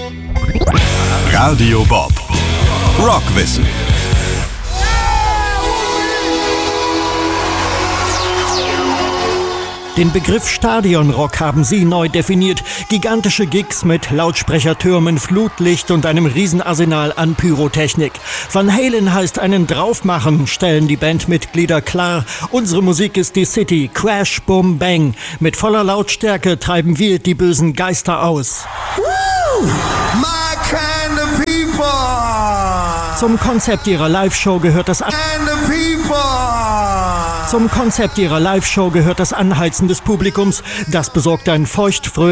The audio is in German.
Radio Bob. Rockwissen. Den Begriff Stadionrock haben sie neu definiert. Gigantische Gigs mit Lautsprechertürmen, Flutlicht und einem Riesenarsenal an Pyrotechnik. Van Halen heißt einen draufmachen, stellen die Bandmitglieder klar. Unsere Musik ist die City, Crash, Boom, Bang. Mit voller Lautstärke treiben wir die bösen Geister aus. Woo! My kind of people! Zum Konzept ihrer Live-Show gehört das Anheizen des Publikums. Das besorgt ein feucht